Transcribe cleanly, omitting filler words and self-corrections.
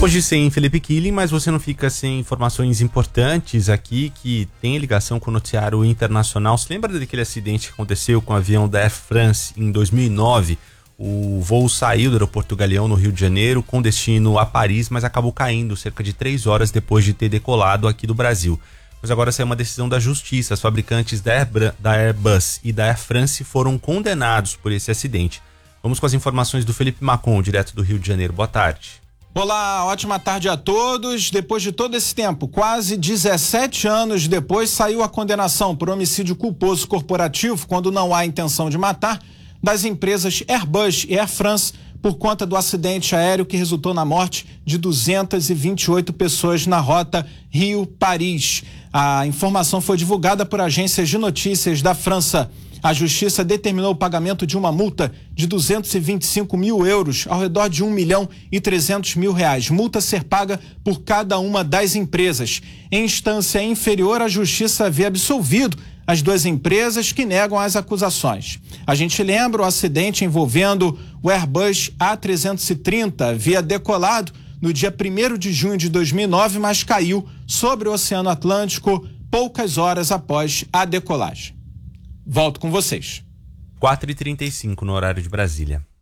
Hoje sem Felipe Killing, mas você não fica sem informações importantes aqui que tem ligação com o noticiário internacional. Você lembra daquele acidente que aconteceu com o avião da Air France em 2009? O voo saiu do aeroporto Galeão, no Rio de Janeiro, com destino a Paris, mas acabou caindo cerca de 3 horas depois de ter decolado aqui do Brasil. Mas agora saiu uma decisão da justiça. Os fabricantes da Airbus e da Air France foram condenados por esse acidente. Vamos com as informações do Felipe Macon, direto do Rio de Janeiro. Boa tarde. Olá, ótima tarde a todos. Depois de todo esse tempo, quase 17 anos depois, saiu a condenação por homicídio culposo corporativo, quando não há intenção de matar, das empresas Airbus e Air France por conta do acidente aéreo que resultou na morte de 228 pessoas na rota Rio-Paris. A informação foi divulgada por agências de notícias da França. A justiça determinou o pagamento de uma multa de 225 mil euros, ao redor de R$1.300.000. Multa a ser paga por cada uma das empresas. Em instância inferior, a justiça havia absolvido as duas empresas que negam as acusações. A gente lembra o acidente envolvendo o Airbus A330, havia decolado no dia 1º de junho de 2009, mas caiu sobre o Oceano Atlântico poucas horas após a decolagem. Volto com vocês. 4h35 no horário de Brasília.